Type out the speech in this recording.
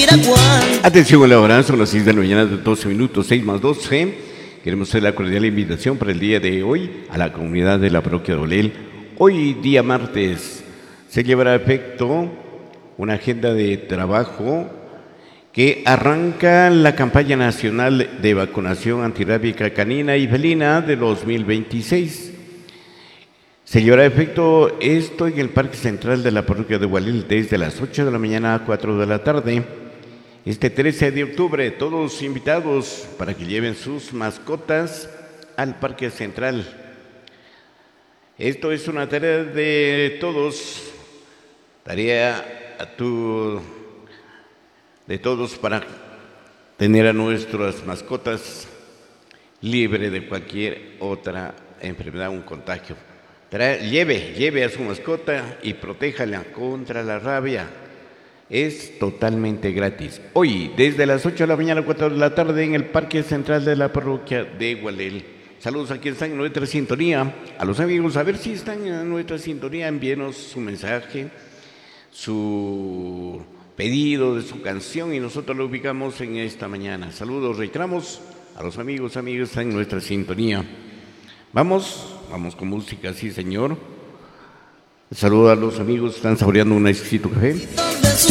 Atención a la hora, son las 6 de la mañana de 12 minutos, 6 más 12. Queremos hacer la cordial invitación para el día de hoy a la comunidad de la parroquia de Olel. Hoy, día martes, se llevará a efecto una agenda de trabajo que arranca la campaña nacional de vacunación antirrábica canina y felina de 2026. Se llevará a efecto esto en el Parque Central de la parroquia de Olel desde las 8 de la mañana a 4 de la tarde. Este 13 de octubre, todos invitados para que lleven sus mascotas al Parque Central. Esto es una tarea de todos, de todos para tener a nuestras mascotas libre de cualquier otra enfermedad, un contagio. Lleve a su mascota y protéjala contra la rabia. Es totalmente gratis. Hoy, desde las 8 de la mañana a 4 de la tarde, en el Parque Central de la parroquia de Olel. Saludos a quienes están en nuestra sintonía. A los amigos, a ver si están en nuestra sintonía, envíenos su mensaje, su pedido de su canción y nosotros lo ubicamos en esta mañana. Saludos, reiteramos a los amigos que están en nuestra sintonía. Vamos con música, sí señor. Saludos a los amigos que están saboreando un exquisito café.